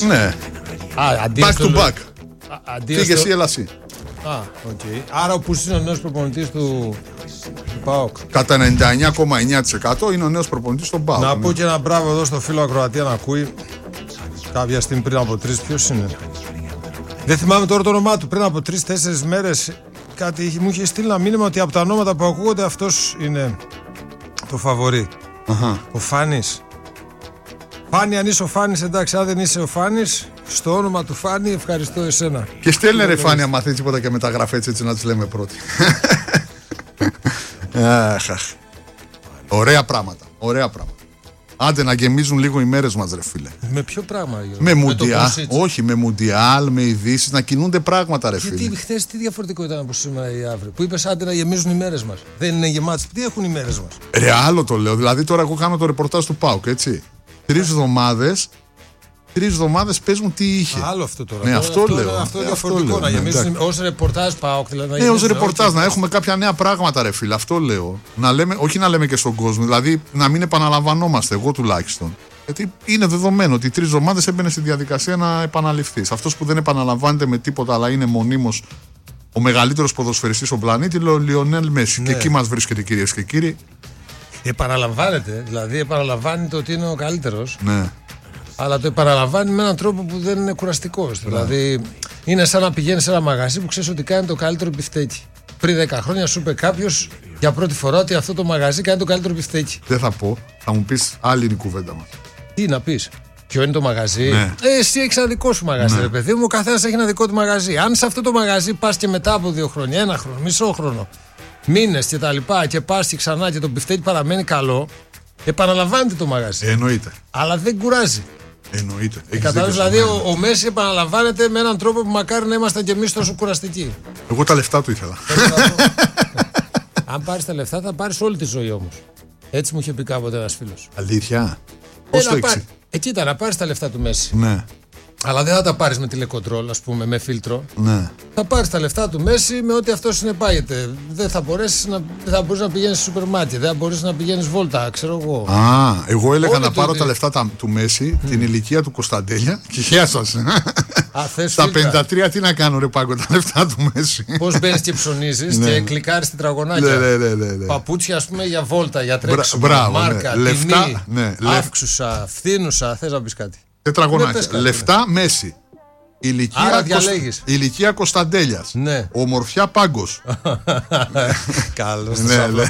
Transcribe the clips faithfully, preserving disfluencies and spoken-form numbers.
Ναι. Α, Back to back. Φύγε εσύ, έλα εσύ. Α, οκ. Okay. Άρα ο Πούσης είναι ο νέος προπονητής του, του ΠΑΟΚ. Κατά ενενήντα εννιά κόμμα εννιά τοις εκατό είναι ο νέος προπονητής του ΠΑΟΚ. Να ναι. πω και ένα μπράβο εδώ στο φίλο Ακροατία να ακούει. Κάποια στιγμή πριν από τρεις, ποιος είναι? Δεν θυμάμαι τώρα το όνομά του. Πριν από τρεις-τέσσερις μέρες κάτι μου είχε στείλει ένα μήνυμα ότι από τα ονόματα που ακούγονται αυτός είναι το φαβορί. Αχα. Ο Φάνης. Φάνη, αν είσαι ο Φάνης, εντάξει. Αν δεν είσαι ο Φάνης, στο όνομα του Φάνη, ευχαριστώ εσένα. Και στέλνε ρε Φάνη, άμα θέλει τίποτα και μεταγραφέ έτσι, έτσι να τις λέμε πρώτοι. Αχ, ωραία πράγματα. Ωραία πράγματα. Άντε να γεμίζουν λίγο οι μέρες μας, ρε φίλε. Με ποιο πράγμα, Γιώργο? Με μουντιάλ. Όχι, με μουντιάλ, με ειδήσεις, να κινούνται πράγματα, ρε φίλε. Γιατί χθες τι διαφορετικό ήταν από σήμερα ή αύριο? Που είπες άντε να γεμίζουν οι μέρες μας. Δεν είναι γεμάτες. Τι έχουν οι μέρες μας? Ρε, άλλο το λέω. Δηλαδή τώρα εγώ κάνω το ρεπορτάζ του ΠΑΟΚ, έτσι. Τρεις εβδομάδες. Τρεις εβδομάδες παίζουν τι είχε. Άλλο αυτό τώρα. Ναι, αυτό, αυτό λέω. Αυτό είναι διαφορετικό. Να γεμίσουν ως ρεπορτάζ ΠΑΟΚ. Δηλαδή, ναι, ως ρεπορτάζ, να έχουμε κάποια νέα πράγματα, ρε φίλε. Αυτό λέω. Να λέμε, όχι να λέμε και στον κόσμο. Δηλαδή να μην επαναλαμβανόμαστε, εγώ τουλάχιστον. Γιατί είναι δεδομένο ότι τρεις εβδομάδες έμπαινε στη διαδικασία να επαναληφθείς. Αυτός που δεν επαναλαμβάνεται με τίποτα, αλλά είναι μονίμως ο μεγαλύτερος ποδοσφαιριστής στον πλανήτη, ο Λιονέλ Μέση. Ναι. Και εκεί μας βρίσκεται, κυρίες και κύριοι. Επαναλαμβάνεται, δηλαδή επαναλαμβάνεται ότι είναι ο καλύτερος. Ναι. Αλλά το επαναλαμβάνει με έναν τρόπο που δεν είναι κουραστικός. Yeah. Δηλαδή είναι σαν να πηγαίνει σε ένα μαγαζί που ξέρει ότι κάνει το καλύτερο μπιφτέκι. Πριν δέκα χρόνια σου είπε κάποιος για πρώτη φορά ότι αυτό το μαγαζί κάνει το καλύτερο μπιφτέκι. Δεν θα πω, θα μου πεις άλλη είναι η κουβέντα μας. Τι να πεις? Ποιο είναι το μαγαζί? Ναι. Ε, εσύ έχεις ένα δικό σου μαγαζί, ναι. Ρε παιδί μου, ο καθένας έχει ένα δικό του μαγαζί. Αν σε αυτό το μαγαζί πας και μετά από δύο χρόνια, ένα χρόνο, μισό χρόνο, μήνες και τα λοιπά, και πας και ξανά και το μπιφτέκι παραμένει καλό, επαναλαμβάνεται το μαγαζί. Εννοείται. Αλλά δεν κουράζει. Εννοείται. Κατάλαβες, δηλαδή ο, ο Μέση επαναλαμβάνεται με έναν τρόπο που μακάρι να ήμασταν κι εμείς τόσο κουραστικοί. Εγώ τα λεφτά του ήθελα. Αν πάρεις τα λεφτά θα πάρεις όλη τη ζωή όμως. Έτσι μου είχε πει κάποτε ένας φίλος. Αλήθεια? Πώς το έξι? Εκεί ήταν να πάρεις τα λεφτά του Μέση. Ναι. Αλλά δεν θα τα πάρεις με τηλεκοντρόλ, ας πούμε, με φίλτρο. Ναι. Θα πάρεις τα λεφτά του Μέση με ό,τι αυτό συνεπάγεται. Δεν θα μπορέσεις να, δεν θα μπορείς να πηγαίνεις στο σούπερ μάρκετ, δεν θα μπορείς να πηγαίνεις βόλτα, ξέρω εγώ. Α, εγώ έλεγα Όλη να πάρω το... τα λεφτά τα, του Μέση, mm. την ηλικία του Κωνσταντέλια και γεια σας. Στα πενήντα τρία τι να κάνω, ρε Πάγκο, τα λεφτά του Μέση. Πώς μπαίνεις και ψωνίζεις και κλικάρεις την τραγωνάκια. Ναι, ναι, ναι, ναι. Παπούτσια, ας πούμε, για βόλτα, για τρέξιμο, Μπράβο, μάρκα, ναι. τιμή, λεφτά, ναι, αύξουσα, φθήνουσα, θες να πεις κάτι? Τετραγωνάκια. Λεφτά Μέση. Ηλικία, Άρα Κωσ... ηλικία Κωνσταντέλιας. Ναι. Ομορφιά Πάγκος. Καλώς. Ναι, ναι.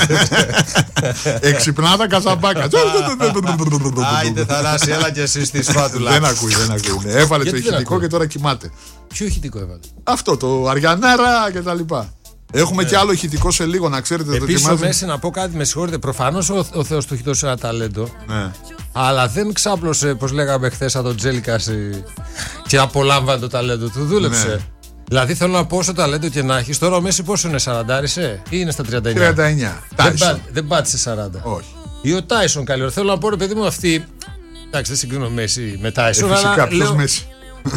Εξυπνάδα Καζαμπάκα. Άιντε Θανάση, έλα και εσύ στη σπάτουλα. Δεν ακούει, δεν ακούει. Έβαλε το ηχητικό και τώρα κοιμάται. Ποιο ηχητικό έβαλε? Αυτό, το Αριανάρα και τα λοιπά. Έχουμε ναι. και άλλο ηχητικό σε λίγο, να ξέρετε. Επίσης ο Μέση, να πω κάτι, με συγχωρείτε. Προφανώς ο, ο Θεός του έχει δώσει ένα ταλέντο. Ναι. Αλλά δεν ξάπλωσε, πως λέγαμε χθες, σαν τον Τζέλικα και απολάμβανε το ταλέντο του. Δούλεψε. Ναι. Δηλαδή θέλω να πω, όσο ταλέντο και να έχεις. Τώρα ο Μέση πόσο είναι, σαραντάρισε ή είναι στα τριάντα εννιά? τριάντα εννιά. Δεν, πά, δεν πάτησε σαράντα. Όχι. Ή ο Τάισον καλή ώρα. Θέλω να πω, ρε παιδί μου, αυτή. Εντάξει, δεν συγκρίνω Μέση με Τάισον. Ε, φυσικά, ποιος λέω... Μέση.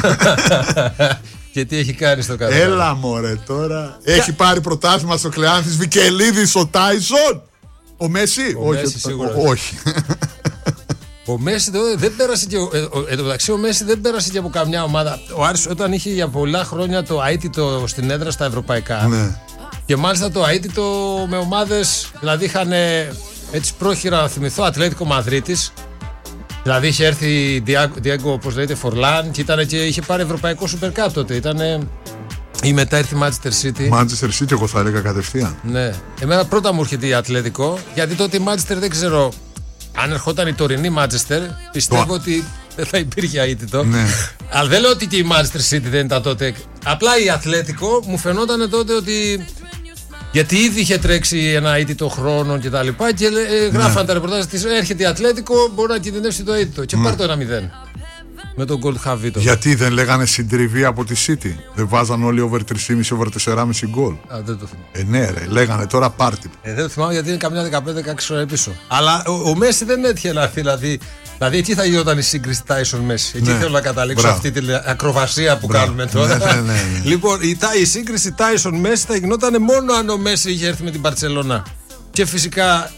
Και τι έχει κάνει στο κάτω. Έλα μωρέ τώρα. Έχει πάρει πρωτάθλημα στο Κλεάνθης Βικελίδης ο Τάισον. Ο Μέση? Ο όχι. Μέση, σίγουρα. Όχι. Ο Μέση δεν πέρασε και. Εν τω μεταξύ, ο Μέση δεν πέρασε και από καμιά ομάδα. Ο Άρης όταν είχε για πολλά χρόνια το αίτητο στην έδρα στα ευρωπαϊκά. Ναι. Και μάλιστα το αίτητο με ομάδες. Δηλαδή είχαν έτσι πρόχειρα, να θυμηθώ, Ατλέτικο Μαδρίτης. Δηλαδή είχε έρθει Διέγκο, όπως λέγεται, Φορλάν και, ήταν και είχε πάρει ευρωπαϊκό Super Cup τότε. Ήτανε... Ή μετά έρθει η Manchester City. Manchester City, εγώ θα έλεγα κατευθείαν. Ναι. Εμένα πρώτα μου έρχεται η Ατλέτικο, γιατί τότε η Manchester δεν ξέρω. Αν ερχόταν η τωρινή Manchester, πιστεύω το... ότι δεν θα υπήρχε αίτητο. Ναι. Αλλά δεν λέω ότι και η Manchester City δεν ήταν τότε. Απλά η Ατλέτικο μου φαινόταν τότε ότι. Γιατί ήδη είχε τρέξει ένα αίτητο χρόνο και τα λοιπά και ε, γράφαν ναι. τα ρεπορτάζ της. Έρχεται η Ατλέτικο, μπορεί να κινδυνεύσει το αίτητο. Και ναι. πάρει το ένα μηδέν. Με τον Gold Χαβίτο. Γιατί δεν λέγανε συντριβή από τη City? Δεν βάζαν όλοι over τρία κόμμα πέντε, over τέσσερα κόμμα πέντε γκολ. Α, δεν το θυμάμαι. Ε, ναι, ρε, λέγανε τώρα πάρτι. Ε, δεν το θυμάμαι γιατί είναι καμιά δεκαπέντε δεκαέξι ώρα πίσω. Αλλά ο, ο Μέση δεν έτυχε να έρθει. Δηλαδή, δηλαδή εκεί θα γινόταν η σύγκριση Tyson Μέση. Εκεί ναι. θέλω να καταλήξω. Μπράβο. Αυτή την ακροβασία που Μπράβο. κάνουμε τώρα. Ναι, ναι, ναι, ναι. Λοιπόν, η, η σύγκριση Tyson Μέση θα γινόταν μόνο αν ο Μέση είχε έρθει με την Μπαρτσελόνα. Και φυσικά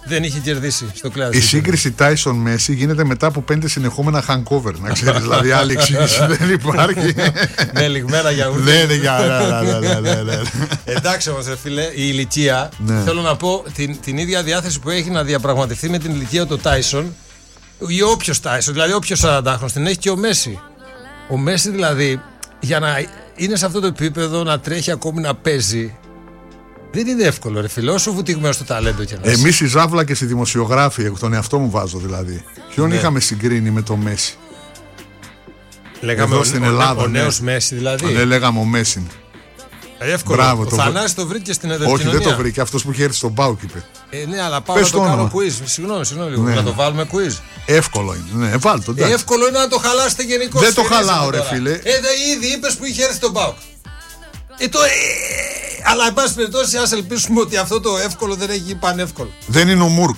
δεν είχε κερδίσει στο κλάδο. Η σύγκριση Tyson-Messi γίνεται μετά από πέντε συνεχόμενα hangover. Να ξέρεις, δηλαδή άλλη εξήγηση δεν υπάρχει. Με λιγμένα γιαούρτι. Δεν είναι για. Εντάξει όμως, ρε φίλε, η ηλικία. Θέλω να πω την ίδια διάθεση που έχει να διαπραγματευτεί με την ηλικία του Tyson ή όποιος Tyson, δηλαδή όποιος σαραντάχρονος την έχει και ο Μέση. Ο Μέση δηλαδή για να είναι σε αυτό το επίπεδο, να τρέχει ακόμη, να παίζει. Δεν είναι εύκολο, ρε φίλε, όσο βουτυγμένο στο ταλέντο και να είσαι. Εμείς οι ζάβλακες οι δημοσιογράφοι, τον εαυτό μου βάζω δηλαδή, ποιον ναι. είχαμε συγκρίνει με το Μέση? Λέγαμε ο, στην Ελλάδα, ο, ο νέος ναι. Μέση δηλαδή. Ναι, λέγαμε ο Μέση. Εύκολο. Μπράβο, ο το Θανάσης το βρήκε στην επικοινωνία. Όχι, δεν το βρήκε, αυτός που είχε έρθει στον Πάουκ είπε. Ε, ναι, αλλά πάω Πες να το, το κάνω quiz. Συγγνώμη, συγγνώμη λίγο. Ναι. Να το βάλουμε quiz. Εύκολο είναι. Ναι, βάλ' το. Ε, εύκολο είναι να το χαλάσετε γενικώς. Δεν το χαλάω, ρε φίλε. Ε, δε, ήδη είπες που είχε έρθει στον Πάουκ. Ε, το, ε, αλλά εν πάση περιπτώσει, ας ελπίσουμε ότι αυτό το εύκολο δεν έχει γίνει πανεύκολο. Δεν είναι ο Μουρκ.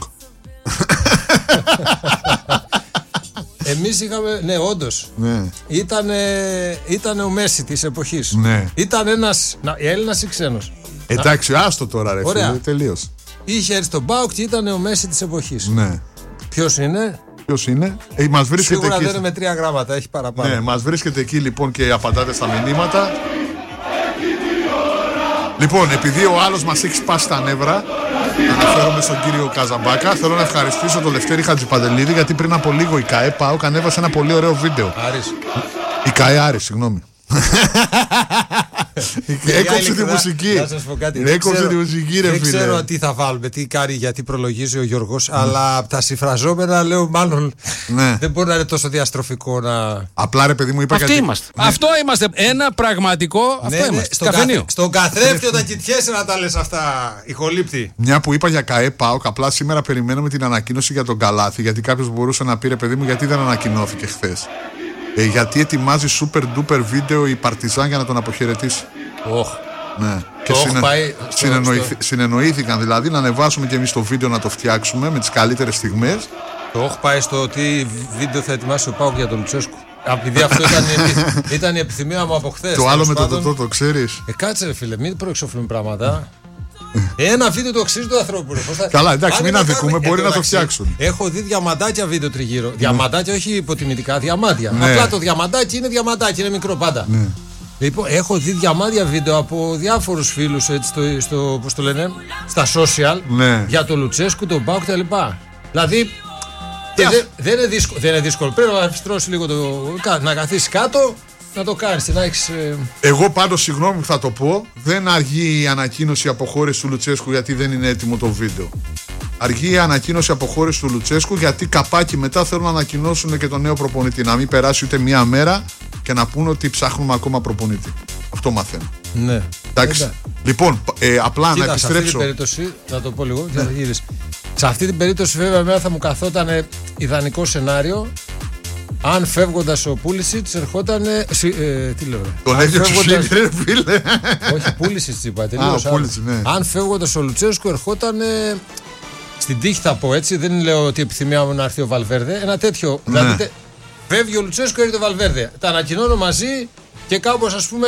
Εμείς είχαμε, ναι, όντως. Ναι. Ήταν, ήταν ο Μέση της εποχής. Ναι. Ήταν ένας Έλληνας ή ξένος. Εντάξει, άστο τώρα, ρε φίλε, τελείως. Είχε έρθει στον ΠΑΟΚ και ήταν ο Μέση της εποχής. Ναι. Ποιος είναι? Ποιος είναι? Ε, μας βρίσκεται Σίγουρα εκεί. δεν είναι με τρία γράμματα, έχει παραπάνω. Ναι, μας βρίσκεται εκεί λοιπόν και απαντάτε στα μηνύματα. Λοιπόν, επειδή ο άλλος μας έχει σπάσει τα νεύρα, αναφέρομαι στον κύριο Καζαμπάκα, θέλω να ευχαριστήσω τον Λευτέρη Χατζηπαντελίδη, γιατί πριν από λίγο η ΚΑΕ ΠΑΟΚ ανέβασε ένα πολύ ωραίο βίντεο. Άρης. Η ΚΑΕ Άρης, συγγνώμη. Έκοψε τη μουσική. Να σας πω κάτι. Έκοψε τη μουσική, ρε φίλε. Δεν ξέρω τι θα βάλουμε, τι κάνει, γιατί προλογίζει ο Γιώργος, αλλά από τα συμφραζόμενα λέω μάλλον δεν μπορεί να είναι τόσο διαστροφικό να. Απλά, ρε παιδί μου, είπα κάτι. Αυτό είμαστε. Ένα πραγματικό. Αυτό είμαστε. Στον καθρέφτη όταν κοιτιέσαι να τα λες αυτά, ηχολήπτη. Μια που είπα για ΚΑΕ ΠΑΟΚ, απλά σήμερα περιμένουμε την ανακοίνωση για τον Καλάθι, γιατί κάποιος μπορούσε να πει, ρε παιδί μου, γιατί δεν ανακοινώθηκε χθες. Ε, γιατί ετοιμάζει super duper βίντεο η Παρτιζάν για να τον αποχαιρετήσει. Oh. Ναι. Και συνε... συνεννοήθη... στο... συνεννοήθηκαν δηλαδή να ανεβάσουμε και εμείς το βίντεο να το φτιάξουμε με τις καλύτερες στιγμές. Το έχω πάει στο τι βίντεο θα ετοιμάσει ο ΠΑΟΚ για τον Λουτσέσκου. Επειδή αυτό ήταν, η... ήταν η επιθυμία μου από χθες. Το άλλο με το τοτό, το ξέρεις. Ε, κάτσε ρε φίλε, μην προεξοφλούμε πράγματα. Ένα βίντεο το αξίζει του ανθρώπου. Θα... Καλά, εντάξει, μην αδικούμε, μπορεί να το φτιάξουν. Έχω δει διαμαντάκια βίντεο τριγύρω. Ναι. Διαμαντάκια, όχι υποτιμητικά, διαμάντια. Ναι. Απλά το διαμαντάκι είναι διαμαντάκι, είναι μικρό πάντα. Ναι. Λοιπόν, έχω δει διαμάντια βίντεο από διάφορους φίλους έτσι, στο, στο, πώς το λένε, στα social ναι. για το Λουτσέσκου, τον ΠΑΟΚ κτλ. Δηλαδή δεν, δεν, είναι δύσκολο, δεν είναι δύσκολο. Πρέπει να αφιστρώσει λίγο το. Να καθίσει κάτω. Να το κάνεις, να έχεις... Ε... Εγώ πάντως, συγγνώμη που θα το πω, δεν αργεί η ανακοίνωση αποχώρηση του Λουτσέσκου γιατί δεν είναι έτοιμο το βίντεο. Αργεί η ανακοίνωση αποχώρηση του Λουτσέσκου γιατί καπάκι μετά θέλουν να ανακοινώσουν και τον νέο προπονητή. Να μην περάσει ούτε μία μέρα και να πούνε ότι ψάχνουμε ακόμα προπονητή. Αυτό μαθαίνω. Ναι. Εντάξει. Έντα. Λοιπόν, ε, απλά Κοίτα, να επιστρέψω. Σε αυτή την περίπτωση, να το πω λίγο, ναι. Σε αυτή την περίπτωση βέβαια εμένα θα μου καθόταν ιδανικό σενάριο. Αν φεύγοντας ο Πούλησιτς ερχόταν. Ε, τι λέω, τον έδιωξε φεύγοντας... ρε φίλε. Όχι, Πούλησιτς είπα. Τελείως, Α, ναι. Αν φεύγοντας ο Λουτσέσκου ερχόταν. Ε, στην τύχη θα πω έτσι, δεν λέω ότι επιθυμία μου να έρθει ο Βαλβέρδε. Ένα τέτοιο. Ναι. Δηλαδή, τε, φεύγει ο Λουτσέσκου, έρχεται ο Βαλβέρδε. Τα ανακοινώνω μαζί και κάπως ας πούμε.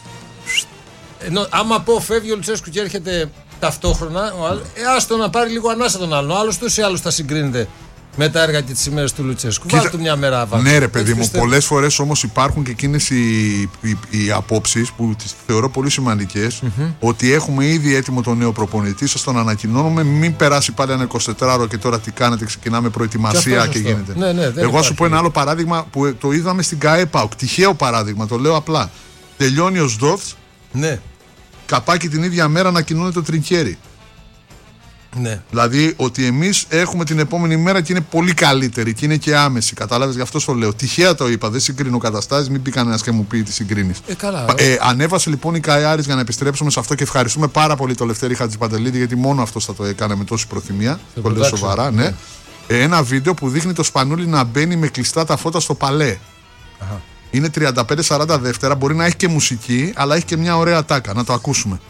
Ενώ, άμα πω φεύγει ο Λουτσέσκου και έρχεται ταυτόχρονα, ο άλλος, ε, άστο να πάρει λίγο ανάσα τον άλλον. Ο άλλος τους ή άλλους θα συγκρίνεται με τα έργα και τις ημέρες του Λουτσέσκου. Βάλτε του μια μέρα βάζω. Ναι, ρε παιδί μου, πολλές φορές όμως υπάρχουν και εκείνες οι, οι, οι απόψεις που τις θεωρώ πολύ σημαντικές. Mm-hmm. Ότι έχουμε ήδη έτοιμο τον νέο προπονητή, σας τον ανακοινώνουμε. Μην περάσει πάλι ένα εικοσιτετράωρο και τώρα τι κάνετε, ξεκινάμε προετοιμασία και, και γίνεται. Ναι, ναι, Εγώ σου πω ένα άλλο παράδειγμα που το είδαμε στην ΚΑΕ ΠΑΟΚ. Τυχαίο παράδειγμα, το λέω απλά. Τελειώνει ο Σδόφτς. Ναι. Καπάκι την ίδια μέρα ανακοινώνει το Τρινκέρι. Ναι. Δηλαδή ότι εμείς έχουμε την επόμενη μέρα και είναι πολύ καλύτερη και είναι και άμεση. Κατάλαβες, γι' αυτό το λέω. Τυχαία το είπα, δεν συγκρίνω καταστάσεις, μην πει κανένας και μου πει τι συγκρίνεις. Ε, καλά. Ε, ανέβασε λοιπόν η ΚΑΕ Άρης για να επιστρέψουμε σε αυτό και ευχαριστούμε πάρα πολύ τον Λευτέρη Χατζηπαντελίδη γιατί μόνο αυτό θα το έκανε με τόση προθυμία. Το, το λέω σοβαρά, ναι. ναι. Ε, ένα βίντεο που δείχνει το Σπανούλι να μπαίνει με κλειστά τα φώτα στο παλέ. Αχα. Είναι τριάντα πέντε σαράντα δεύτερα, μπορεί να έχει και μουσική, αλλά έχει και μια ωραία τάκα. Να το ακούσουμε.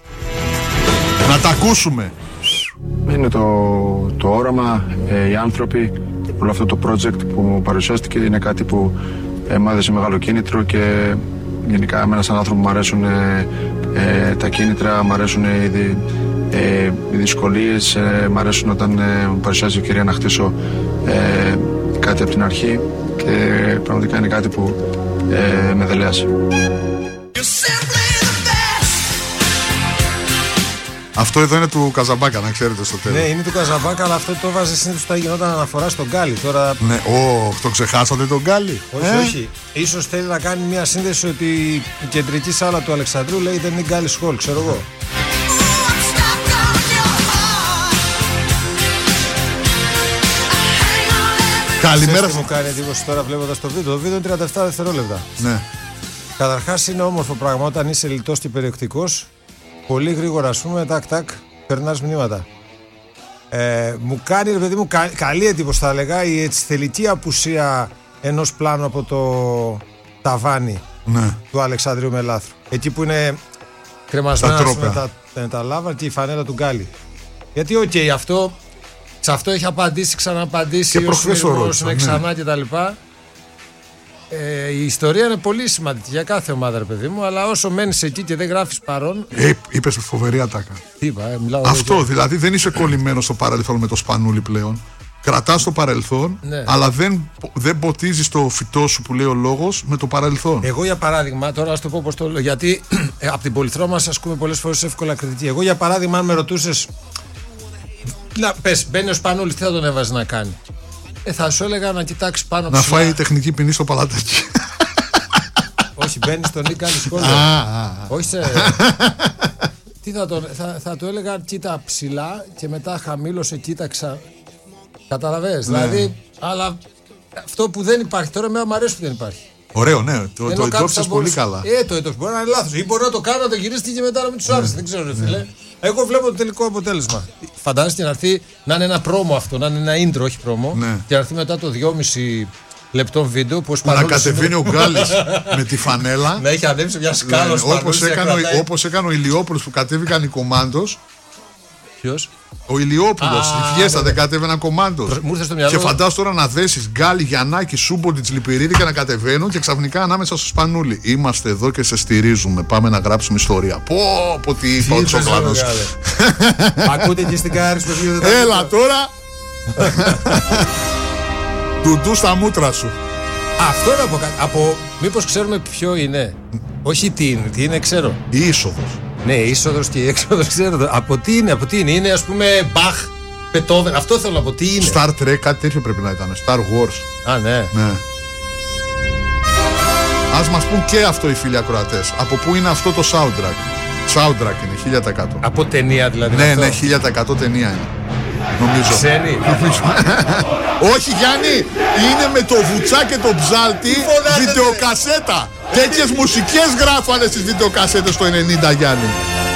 Να τα ακούσουμε. Είναι το, το όραμα, ε, οι άνθρωποι, όλο αυτό το project που μου παρουσιάστηκε είναι κάτι που ε, μου έδωσε μεγάλο κίνητρο και γενικά εμένα σαν άνθρωπο μου αρέσουν ε, ε, τα κίνητρα, μου αρέσουν οι, Ε, οι δυσκολίες ε, μ' αρέσουν όταν ε, μου παρουσιάζει η ευκαιρία να χτίσω ε, κάτι από την αρχή και πραγματικά είναι κάτι που ε, με δελεάζει. Αυτό εδώ είναι του Καζαμπάκα, να ξέρετε στο τέλος. Ναι, είναι του Καζαμπάκα, αλλά αυτό το βάζει συνήθως όταν γινόταν αναφορά στον Γκάλι. Τώρα... Ναι, ο, το ξεχάσατε τον Γκάλι. Όχι, ε? όχι. Ίσως θέλει να κάνει μια σύνδεση ότι η κεντρική σάλα του Αλεξανδρού λέγεται είναι Γκάλι Σχόλ, ξέρω εγώ. Καλημέρα. Τι μου κάνει εντύπωση τώρα βλέποντας το βίντεο. Το βίντεο είναι τριάντα επτά δευτερόλεπτα. Ναι. Καταρχάς είναι όμορφο πράγμα όταν είσαι λιτός και περιεκτικός. Πολύ γρήγορα, ας πούμε, τάκ τάκ, περνάς μηνύματα. Ε, μου κάνει, ρε παιδί μου, κα, καλή εντύπωση θα έλεγα η έτσι θελική απουσία ενός πλάνου από το ταβάνι ναι. του Αλεξανδρίου Μελάθρου. Εκεί που είναι κρεμασμένα με τα, με τα λάβα και η φανέλα του Γκάλι. Γιατί, οκ, okay, αυτό, σε αυτό έχει απαντήσει, ξαναπαντήσει, ο Σμύρνος είναι ξανά ναι. κτλ. Ε, η ιστορία είναι πολύ σημαντική για κάθε ομάδα, ρε παιδί μου, αλλά όσο μένεις εκεί και δεν γράφεις παρόν. Ε, είπες φοβερή ατάκα. Είπα, ε, μιλάω αυτό εδώ. Δηλαδή δεν είσαι κολλημένος στο παρελθόν με το σπανούλι πλέον. Κρατάς το παρελθόν, ναι. αλλά δεν, δεν ποτίζεις το φυτό σου που λέει ο λόγος με το παρελθόν. Εγώ για παράδειγμα, τώρα ας το πω πώς το λέω, γιατί ε, από την πολυθρόμα μας ασκούμε πολλές φορές εύκολα κριτική. Εγώ για παράδειγμα, αν με ρωτούσες, να πες, μπαίνει ο Σπανούλης, τι θα τον έβαζε να κάνει. Ε, θα σου έλεγα να κοιτάξει πάνω να ψηλά. Φάει τεχνική ποινή στο παλατάκι. Όχι, μπαίνει στον Νίκα σχόλιο. Όχι σε... Τι θα, το, θα, θα του έλεγα κοίτα ψηλά και μετά χαμήλωσε, κοίταξα. Καταλαβες, ναι. Δηλαδή, αλλά αυτό που δεν υπάρχει τώρα, με μου αρέσει που δεν υπάρχει. Ωραίο, ναι, το, το εντόπισες πολύ καλά. Ε, το εντόπισες, μπορεί να είναι λάθος. Ή μπορεί να το κάνω, να το γυρίσει και μετά να μην τους άρεσε. Δεν ξέρω, ρε φίλε. Εγώ βλέπω το τελικό αποτέλεσμα. Φαντάζεστε να έρθει να είναι ένα πρόμο αυτό, να είναι ένα intro, όχι πρόμο. Ναι. Και να έρθει μετά το δυόμιση λεπτό βίντεο. Που να κατεβαίνει ο Γκάλης με τη φανέλα. Να έχει ανέβει μια σκάλα ναι, όπως, έκανε, όπως έκανε ο Ηλιόπουλος που κατέβηκαν οι κομμάντος. Ποιος? Ο Ηλιόπουλος, η Φιέστα δεν κατέβαιναν κομμάντος. Και φαντάσου τώρα να δέσεις Γκάλι, Γιαννάκη, Σούμποντιτς, Λιπηρίδη και να κατεβαίνουν και ξαφνικά ανάμεσα στο Σπανούλι. Είμαστε εδώ και σε στηρίζουμε. Πάμε να γράψουμε ιστορία. Πω, πω τι είπα ο Τσοκλάνος. Ακούτε και στην Κάρις που έλα τώρα. Τουντού στα μούτρα σου. Αυτό να πω κάτι. Από μήπως ξέρουμε ποιο είναι. Όχι τι είναι, τι είναι ξέρω. Η είσοδος. Ναι, η είσοδος και η έξοδος ξέρω. Από τι είναι, από τι είναι. Είναι ας πούμε Μπαχ, Πετόβεν. Αυτό θέλω να πω. Τι είναι. Star Trek, κάτι τέτοιο πρέπει να ήταν. Star Wars. Α, ναι. Ναι. Ας μας πούν και αυτό οι φίλοι ακροατές. Από πού είναι αυτό το soundtrack. Soundtrack είναι χίλια τοις εκατό. Από ταινία δηλαδή. Ναι, αυτό. Ναι, χίλια τοις εκατό ταινία είναι. Νομίζω. Ξένη. Όχι Γιάννη, είναι με το βουτσά και το ψάλτη βιντεοκασέτα. Τέτοιες μουσικές γράφανε στις βιντεοκασέτες το ενενήντα Γιάννη.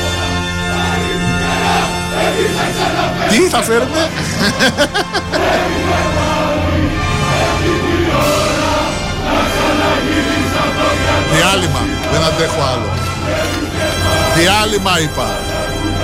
Τι θα φέρουμε? Διάλειμμα, δεν αντέχω άλλο. Διάλειμμα είπα.